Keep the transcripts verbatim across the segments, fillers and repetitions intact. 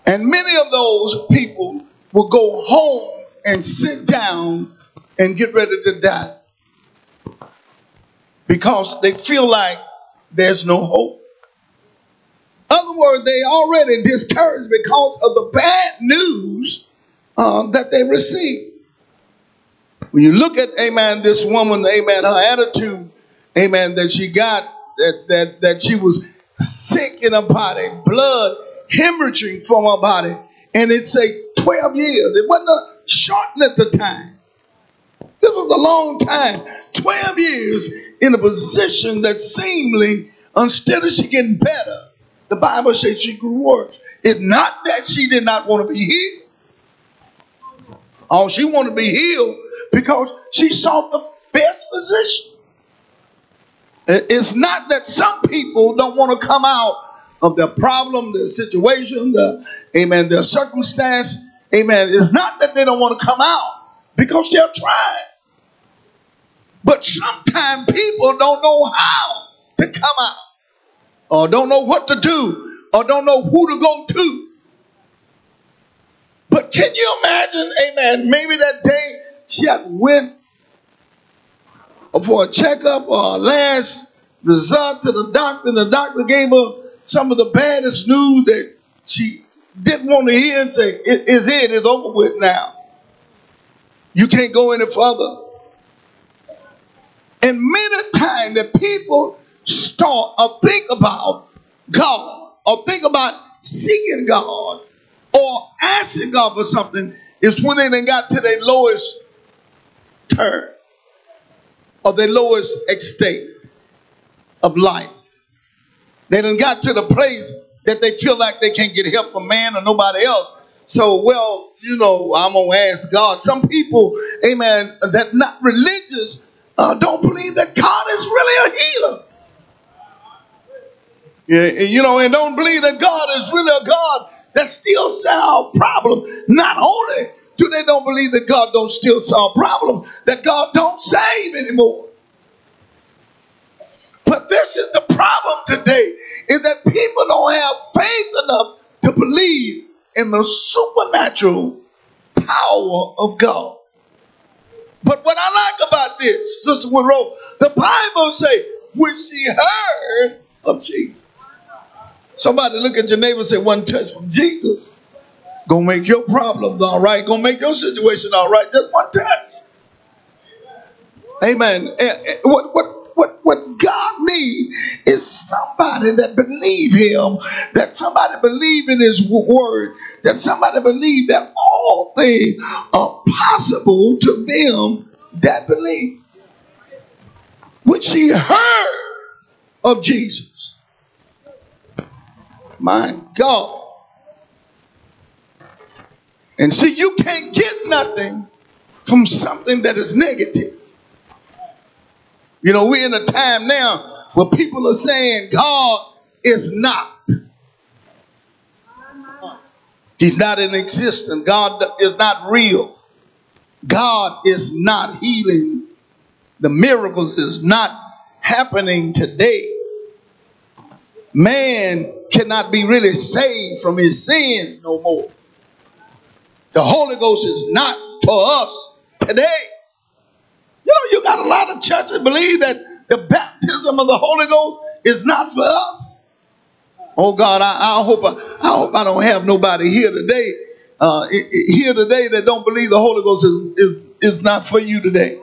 And many of those people will go home and sit down and get ready to die because they feel like there's no hope. In other words, they already discouraged because of the bad news uh, that they received. When you look at, amen, this woman, amen, her attitude, amen, that she got, that that that she was sick in her body, blood hemorrhaging from her body, and it say twelve years. It wasn't a short length of time. This was a long time. twelve years in a position that seemingly, instead of she getting better, the Bible says she grew worse. It's not that she did not want to be healed. Oh, she wanted to be healed because she sought the best physician. It's not that some people don't want to come out of their problem, their situation, the, amen, their circumstance. Amen. It's not that they don't want to come out because they're trying. But sometimes people don't know how to come out, or don't know what to do, or don't know who to go to. But can you imagine, amen, maybe that day she had went for a checkup or a last result to the doctor, and the doctor gave her some of the baddest news that she didn't want to hear and say, it is it, it's over with now. You can't go any further. And many times that people start or think about God, or think about seeking God, or asking God for something, is when they done got to their lowest turn, or their lowest estate of life. They done got to the place that they feel like they can't get help from man or nobody else. So, well, you know, I'm going to ask God. Some people, amen, that not religious, uh, don't believe that God is really a healer. Yeah, you know, and don't believe that God is really a God that still solve problems. Not only do they don't believe that God don't still solve problems, that God don't save anymore. But this is the problem today, is that people don't have faith enough to believe in the supernatural power of God. But what I like about this, Sister Woodrow, the Bible say, when she heard of Jesus. Somebody look at your neighbor and say, one touch from Jesus gonna make your problems all right, gonna make your situation all right. Just one touch. Amen. What what what what God needs is somebody that believe him, that somebody believe in his word, that somebody believe that all things are possible to them that believe. When she heard of Jesus, my God. And see, you can't get nothing from something that is negative. You know, we're in a time now where people are saying God is not. He's not in existence. God is not real. God is not healing. The miracles is not happening today. Man cannot be really saved from his sins no more. The Holy Ghost is not for us today. You know, you got a lot of churches believe that the baptism of the Holy Ghost is not for us. Oh God, I, I hope I, I hope I don't have nobody here today, uh, here today that don't believe the Holy Ghost is, is, is not for you today.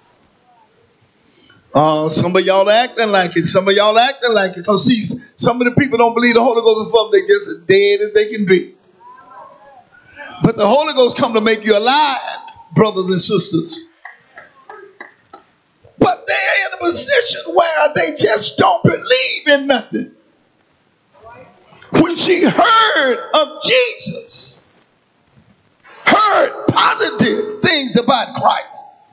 Uh, some of y'all acting like it. Some of y'all acting like it. Because see, some of the people don't believe the Holy Ghost is for them. They just as dead as they can be. But the Holy Ghost come to make you alive, brothers and sisters. But they're in a position where they just don't believe in nothing. When she heard of Jesus, heard positive things about Christ.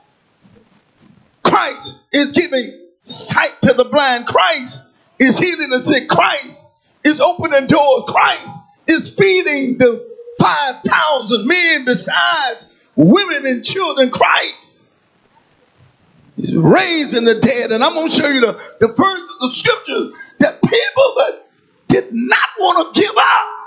Christ is giving sight to the blind. Christ is healing the sick. Christ is opening doors. Christ is feeding the five thousand men besides women and children. Christ is raising the dead. And I'm going to show you the, the verse of the scriptures that people that did not want to give out